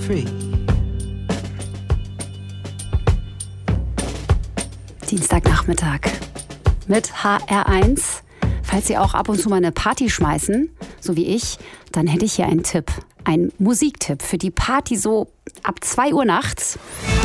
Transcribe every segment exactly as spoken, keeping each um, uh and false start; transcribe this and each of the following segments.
free. Dienstagnachmittag mit H R eins. Falls Sie auch ab und zu mal eine Party schmeißen, so wie ich, dann hätte ich hier einen Tipp. Einen Musiktipp für die Party so ab zwei Uhr nachts.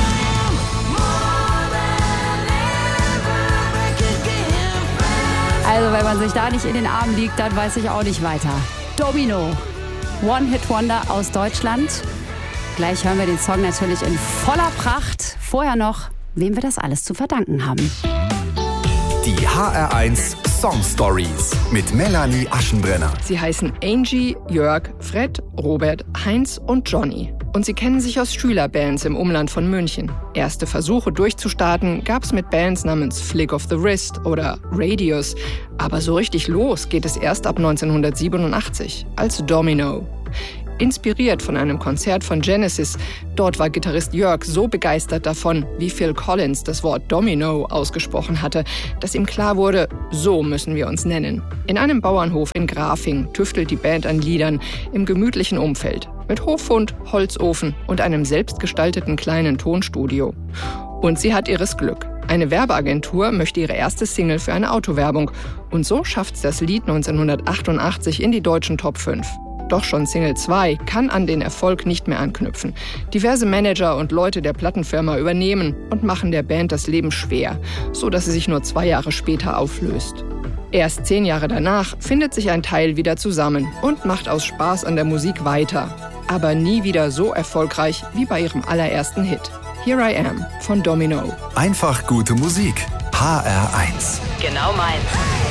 Also wenn man sich da nicht in den Armen liegt, dann weiß ich auch nicht weiter. Domino, One-Hit-Wonder aus Deutschland. Gleich hören wir den Song natürlich in voller Pracht. Vorher noch, wem wir das alles zu verdanken haben. Die H R eins Song Stories mit Melanie Aschenbrenner. Sie heißen Angie, Jörg, Fred, Robert, Heinz und Johnny. Und sie kennen sich aus Schülerbands im Umland von München. Erste Versuche durchzustarten gab es mit Bands namens Flick of the Wrist oder Radius. Aber so richtig los geht es erst ab neunzehnhundertsiebenundachtzig als Domino. Inspiriert von einem Konzert von Genesis. Dort war Gitarrist Jörg so begeistert davon, wie Phil Collins das Wort Domino ausgesprochen hatte, dass ihm klar wurde, so müssen wir uns nennen. In einem Bauernhof in Grafing tüftelt die Band an Liedern im gemütlichen Umfeld. Mit Hofhund, Holzofen und einem selbstgestalteten kleinen Tonstudio. Und sie hat ihres Glück. Eine Werbeagentur möchte ihre erste Single für eine Autowerbung. Und so schafft's das Lied neunzehnhundertachtundachtzig in die deutschen Top fünf. Doch schon Single zwei kann an den Erfolg nicht mehr anknüpfen. Diverse Manager und Leute der Plattenfirma übernehmen und machen der Band das Leben schwer, so dass sie sich nur zwei Jahre später auflöst. Erst zehn Jahre danach findet sich ein Teil wieder zusammen und macht aus Spaß an der Musik weiter. Aber nie wieder so erfolgreich wie bei ihrem allerersten Hit. Here I Am von Domino. Einfach gute Musik. H R eins. Genau meins.